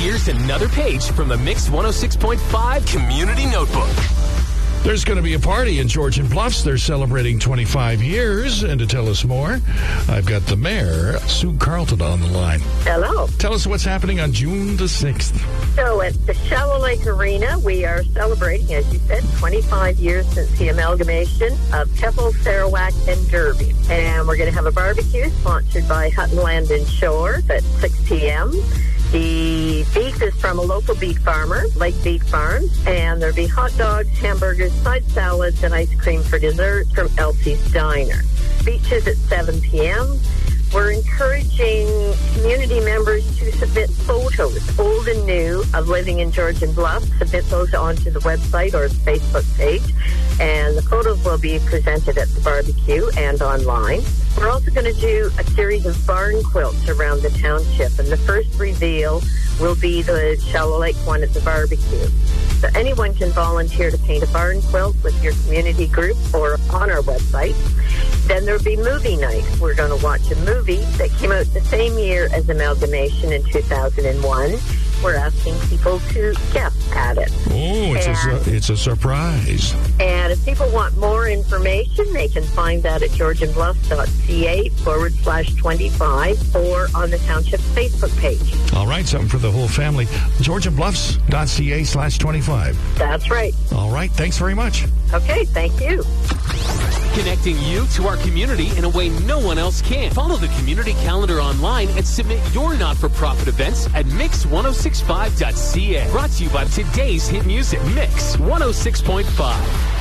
Here's another page from the Mix 106.5 Community Notebook. There's going to be a party in Georgian Bluffs. They're celebrating 25 years. And to tell us more, I've got the mayor, Sue Carlton, on the line. Hello. Tell us what's happening on June the 6th. So at the Shallow Lake Arena, we are celebrating, as you said, 25 years since the amalgamation of Keppel, Sarawak, and Derby. And we're going to have a barbecue sponsored by Hutton Land and Shore at 6 p.m. The beef is from a local beef farmer, Lake Beef Farms, and there'll be hot dogs, hamburgers, side salads, and ice cream for dessert from Elsie's Diner. Beach is at 7 p.m. We're encouraging community members to submit photos, old and new, of living in Georgian Bluffs. Submit those onto the website or the Facebook page, and the photos will be presented at the barbecue and online. We're also going to do a series of barn quilts around the township, and the first reveal will be the Shallow Lake one at the barbecue. So anyone can volunteer to paint a barn quilt with your community group or on our website. Then there'll be movie night. We're going to watch a movie that came out the same year as Amalgamation in 2001. We're asking people to guess at it. Oh, it's a surprise. And if people want more information, they can find that at georgianbluffs.ca/25 or on the township Facebook page. All right, something for the whole family. georgianbluffs.ca/25. That's right. All right, thanks very much. Okay, thank you. Connecting you to our community in a way no one else can. Follow the community calendar online and submit your not-for-profit events at mix1065.ca. Brought to you by today's hit music, Mix 106.5.